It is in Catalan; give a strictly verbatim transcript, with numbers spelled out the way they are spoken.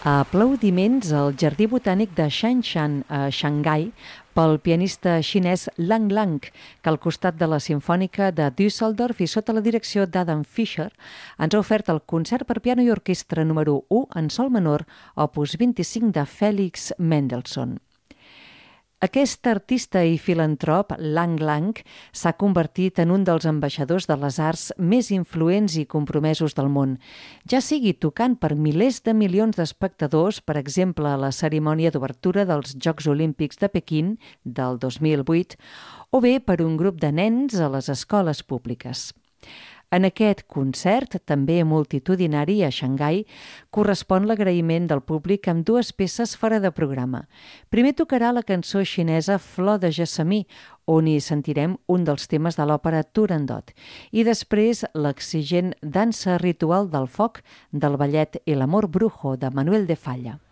Aplaudiments al Jardí Botànic de Shanshan, a Xangai, pel pianista xinès Lang Lang, que al costat de la Simfònica de Düsseldorf i sota la direcció d'Adam Fischer ens ha ofert el concert per piano i orquestra número u en sol menor, opus vint-i-cinc de Félix Mendelssohn. Aquest artista i filantrop, Lang Lang, s'ha convertit en un dels ambaixadors de les arts més influents i compromesos del món, ja sigui tocant per milers de milions d'espectadors, per exemple a la cerimònia d'obertura dels Jocs Olímpics de Pequín del dos mil vuit, o bé per un grup de nens a les escoles públiques. En aquest concert, també multitudinari a Xangai, correspon l'agraïment del públic amb dues peces fora de programa. Primer tocarà la cançó xinesa Flor de Gessamí, on hi sentirem un dels temes de l'òpera Turandot, i després l'exigent dansa ritual del foc del ballet El amor brujo de Manuel de Falla.